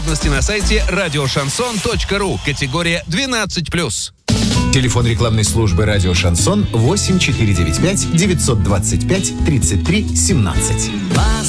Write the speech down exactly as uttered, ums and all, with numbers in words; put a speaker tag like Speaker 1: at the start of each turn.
Speaker 1: на сайте радиошансон точка ру. Категория двенадцать плюс.
Speaker 2: Телефон рекламной службы «Радио Шансон» восемь четыре девять пять девятьсот двадцать пять тридцать три семнадцать.
Speaker 3: Вас